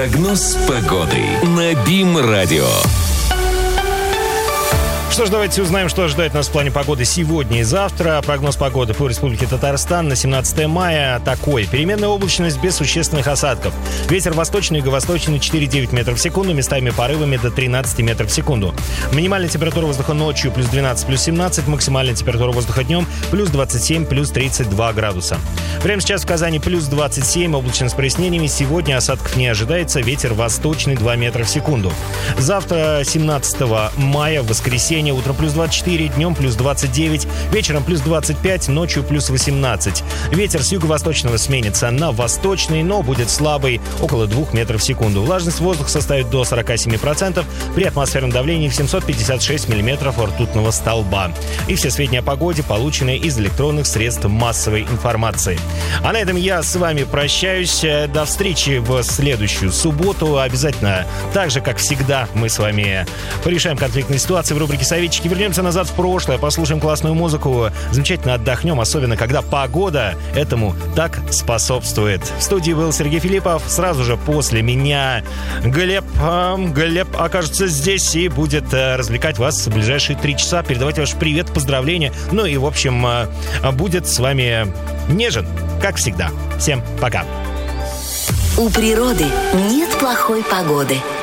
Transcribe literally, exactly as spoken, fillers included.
Прогноз погоды на БИМ-радио. Что ж, давайте узнаем, что ожидает нас в плане погоды сегодня и завтра. Прогноз погоды по Республике Татарстан на семнадцатое мая такой. Переменная облачность без существенных осадков. Ветер восточный и юго-восточный четыре-девять метров в секунду, местами порывами до тринадцать метров в секунду. Минимальная температура воздуха ночью плюс двенадцать, плюс семнадцать, максимальная температура воздуха днем плюс двадцать семь, плюс тридцать два градуса. Прямо сейчас в Казани плюс двадцать семь, облачно с прояснениями. Сегодня осадков не ожидается, ветер восточный два метра в секунду. Завтра, семнадцатого мая, в воскресенье, утром плюс двадцать четыре, днем плюс двадцать девять, вечером плюс двадцать пять, ночью плюс восемнадцать. Ветер с юго-восточного сменится на восточный, но будет слабый, около двух метров в секунду. Влажность воздуха составит до сорок семь процентов, при атмосферном давлении в семьсот пятьдесят шесть миллиметров ртутного столба. И все сведения о погоде получены из электронных средств массовой информации. А на этом я с вами прощаюсь. До встречи в следующую субботу. Обязательно, так же, как всегда, мы с вами порешаем конфликтные ситуации в рубрике «Советчики». Вернемся назад в прошлое, послушаем классную музыку, замечательно отдохнем, особенно когда погода этому так способствует. В студии был Сергей Филиппов. Сразу же после меня Глеб, э, Глеб окажется здесь и будет э, развлекать вас в ближайшие три часа, передавать ваш привет, поздравления. Ну и, в общем, э, будет с вами нежен, как всегда. Всем пока. У природы нет плохой погоды.